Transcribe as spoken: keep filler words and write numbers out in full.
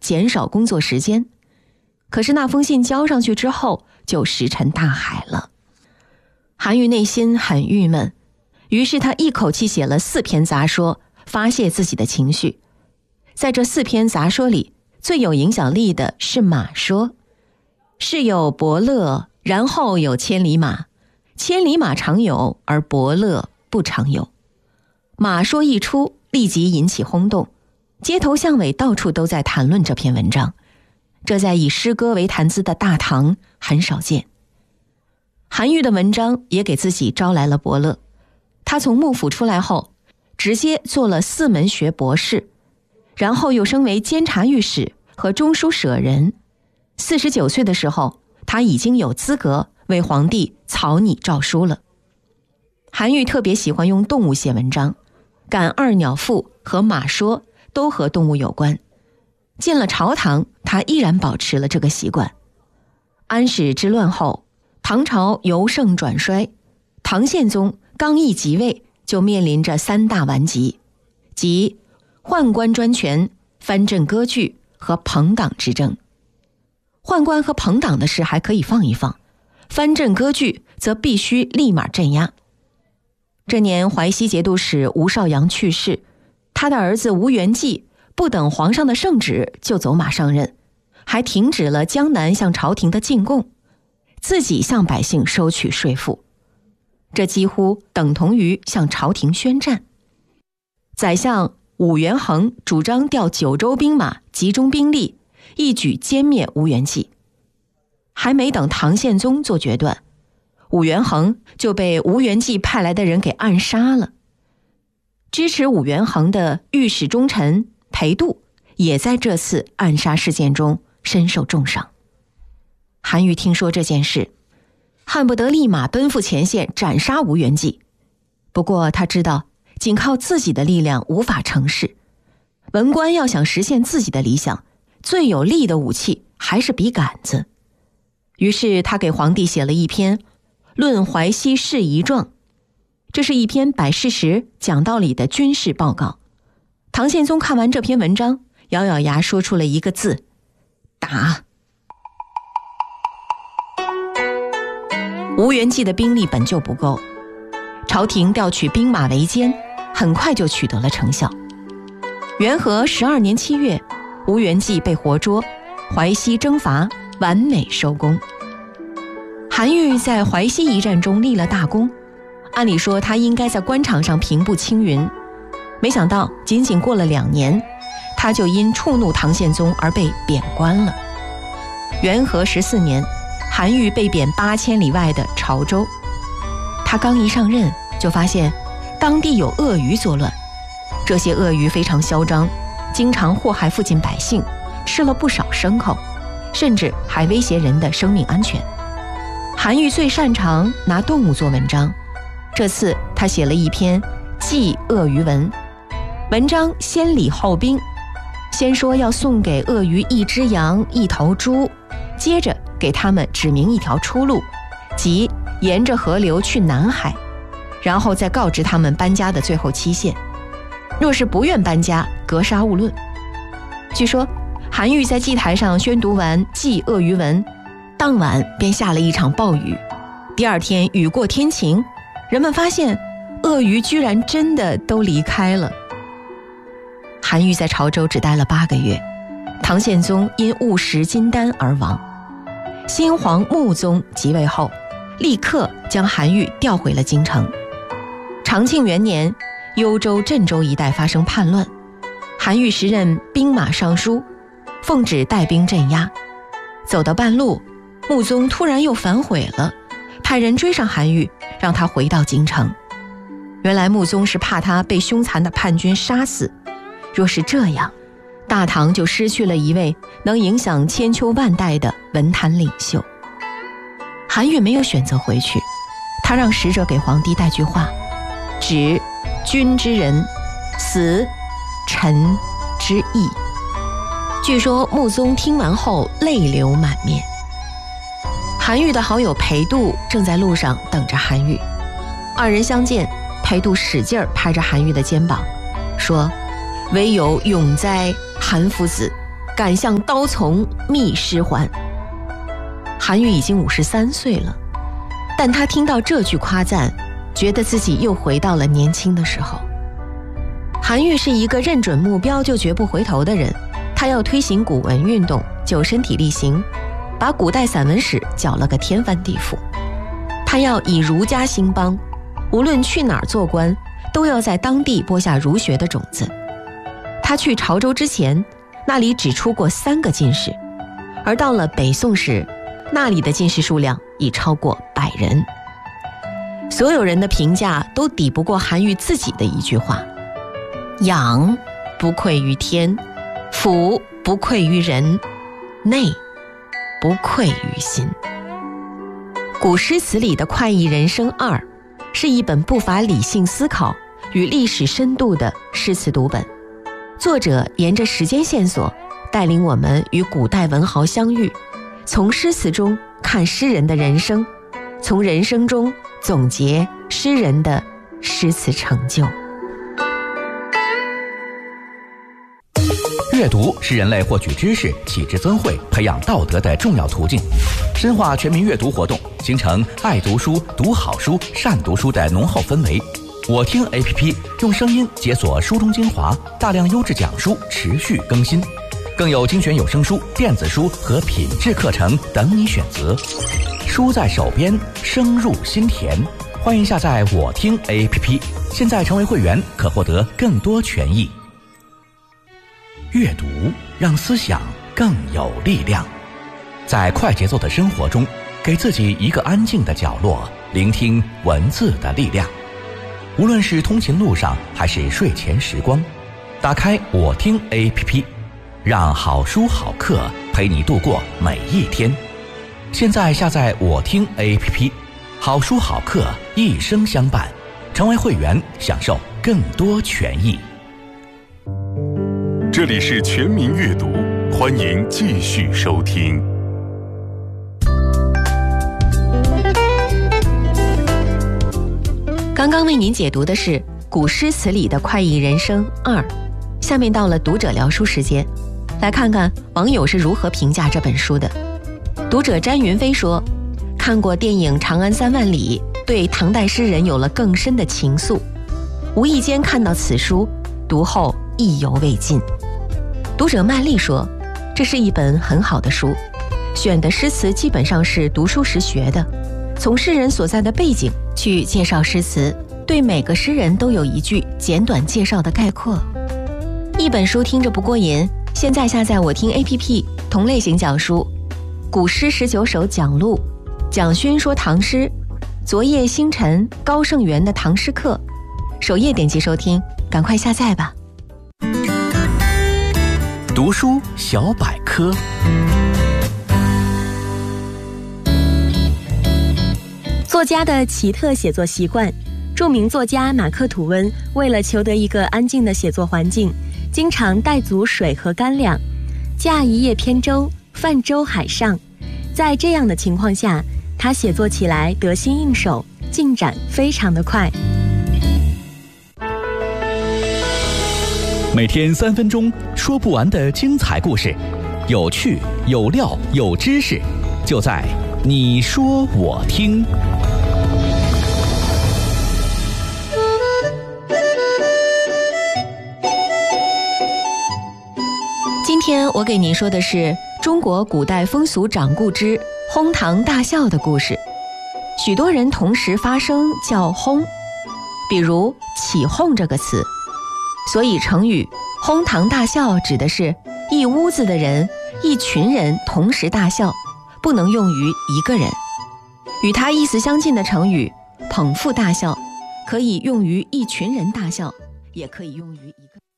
减少工作时间。可是那封信交上去之后，就石沉大海了。韩愈内心很郁闷，于是他一口气写了四篇杂说，发泄自己的情绪。在这四篇杂说里，最有影响力的是马说。是有伯乐，然后有千里马，千里马常有，而伯乐不常有。马说一出，立即引起轰动，街头巷尾到处都在谈论这篇文章，这在以诗歌为谈资的大唐很少见。韩愈的文章也给自己招来了伯乐，他从幕府出来后，直接做了四门学博士，然后又升为监察御史和中书舍人。四十九岁的时候，他已经有资格为皇帝草拟诏书了。韩愈特别喜欢用动物写文章，《感二鸟赋》和《马说》都和动物有关。进了朝堂，他依然保持了这个习惯。安史之乱后，唐朝由盛转衰，唐宪宗刚一即位，就面临着三大顽疾，即宦官专权、藩镇割据和朋党之争。宦官和朋党的事还可以放一放，藩镇割据则必须立马镇压。这年淮西节度使吴少阳去世，他的儿子吴元济不等皇上的圣旨就走马上任，还停止了江南向朝廷的进贡，自己向百姓收取税赋，这几乎等同于向朝廷宣战。宰相武元衡主张调九州兵马，集中兵力，一举歼灭吴元济。还没等唐宪宗做决断，武元衡就被吴元济派来的人给暗杀了。支持武元衡的御史中丞裴度也在这次暗杀事件中身受重伤。韩愈听说这件事，恨不得立马奔赴前线斩杀吴元济。不过他知道仅靠自己的力量无法成事，文官要想实现自己的理想，最有力的武器还是笔杆子。于是他给皇帝写了一篇《论淮西事宜状》，这是一篇摆事实、讲道理的军事报告。唐宪宗看完这篇文章，咬咬牙说出了一个字：打。吴元济的兵力本就不够，朝廷调取兵马围歼，很快就取得了成效。元和十二年七月，吴元济被活捉，淮西征伐完美收工。韩愈在淮西一战中立了大功，按理说他应该在官场上平步青云，没想到仅仅过了两年，他就因触怒唐宪宗而被贬官了。元和十四年，韩愈被贬八千里外的潮州。他刚一上任，就发现当地有鳄鱼作乱，这些鳄鱼非常嚣张，经常祸害附近百姓，吃了不少牲口，甚至还威胁人的生命安全。韩愈最擅长拿动物做文章，这次他写了一篇《祭鳄鱼文》，文章先礼后兵，先说要送给鳄鱼一只羊、一头猪，接着给他们指明一条出路，即沿着河流去南海，然后再告知他们搬家的最后期限，若是不愿搬家，格杀勿论。据说韩愈在祭台上宣读完《祭鳄鱼文》，当晚便下了一场暴雨。第二天雨过天晴，人们发现鳄鱼居然真的都离开了。韩愈在潮州只待了八个月，唐宪宗因误食金丹而亡。新皇穆宗即位后，立刻将韩愈调回了京城。长庆元年，幽州、镇州一带发生叛乱，韩愈时任兵马尚书，奉旨带兵镇压。走到半路，穆宗突然又反悔了，派人追上韩愈，让他回到京城。原来穆宗是怕他被凶残的叛军杀死，若是这样，大唐就失去了一位能影响千秋万代的文坛领袖。韩愈没有选择回去，他让使者给皇帝带句话：指君之仁，死臣之义。据说穆宗听完后泪流满面。韩愈的好友裴度正在路上等着韩愈，二人相见，裴度使劲拍着韩愈的肩膀，说：唯有永哉韩夫子， 敢向刀丛觅尸还。韩愈已经五十三岁了，但他听到这句夸赞，觉得自己又回到了年轻的时候。韩愈是一个认准目标就绝不回头的人，他要推行古文运动，就身体力行，把古代散文史搅了个天翻地覆。他要以儒家兴邦，无论去哪儿做官，都要在当地播下儒学的种子。他去潮州之前，那里只出过三个进士，而到了北宋时，那里的进士数量已超过百人。所有人的评价都抵不过韩愈自己的一句话：养不愧于天，辅不愧于人，内不愧于心。古诗词里的快意人生二，是一本不乏理性思考与历史深度的诗词读本。作者沿着时间线索，带领我们与古代文豪相遇，从诗词中看诗人的人生，从人生中总结诗人的诗词成就。 阅读是人类获取知识、启智增慧、培养道德的重要途径。深化全民阅读活动，形成爱读书、读好书、善读书的浓厚氛围。我听 A P P 用声音解锁书中精华，大量优质讲书持续更新，更有精选有声书、电子书和品质课程等你选择。书在手边，声入心田。欢迎下载我听 A P P， 现在成为会员可获得更多权益。阅读让思想更有力量，在快节奏的生活中，给自己一个安静的角落，聆听文字的力量。无论是通勤路上还是睡前时光，打开我听 A P P， 让好书好课陪你度过每一天。现在下载我听 A P P， 好书好课一生相伴，成为会员享受更多权益。 这里是全民阅读，欢迎继续收听。 刚刚为您解读的是古诗词里的快意人生二，下面到了读者聊书时间，来看看网友是如何评价这本书的。读者詹云飞说，看过电影《长安三万里》，对唐代诗人有了更深的情愫，无意间看到此书，读后意犹未尽。读者麦丽说，这是一本很好的书，选的诗词基本上是读书时学的，从诗人所在的背景去介绍诗词，对每个诗人都有一句简短介绍的概括。一本书听着不过瘾，现在下载我听 A P P， 同类型讲书，古诗十九首讲录，蒋勋说唐诗，昨夜星辰，高胜元的唐诗课，首页点击收听，赶快下载吧。 读书小百科。 作家的奇特写作习惯。著名作家马克·吐温为了求得一个安静的写作环境，经常带足水和干粮，驾一叶扁舟，泛舟海上。在这样的情况下，他写作起来得心应手，进展非常的快。 每天三分钟，说不完的精彩故事，有趣有料有知识，就在你说我听。 今天我给您说的是中国古代风俗掌故之哄堂大笑的故事。许多人同时发声叫哄，比如起哄这个词，所以成语哄堂大笑指的是一屋子的人、一群人同时大笑，不能用于一个人。与它意思相近的成语捧腹大笑，可以用于一群人大笑，也可以用于一个